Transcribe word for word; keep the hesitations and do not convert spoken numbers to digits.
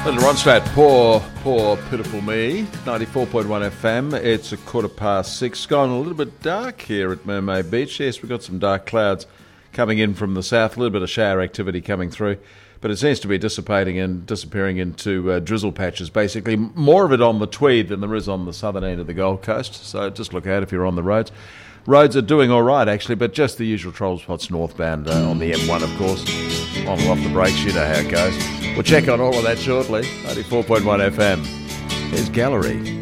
Little Ronstadt, poor, poor, pitiful me. ninety-four point one F M. It's a quarter past six. It's gone a little bit dark here at Mermaid Beach. Yes, we've got some dark clouds coming in from the south. A little bit of shower activity coming through. But it seems to be dissipating and disappearing into uh, drizzle patches, basically. More of it on the Tweed than there is on the southern end of the Gold Coast. So just look out if you're on the roads. Roads are doing all right, actually, but just the usual troll spots northbound uh, on the M one, of course. On and off the brakes, you know how it goes. We'll check on all of that shortly. ninety-four point one F M. Here's Gallery.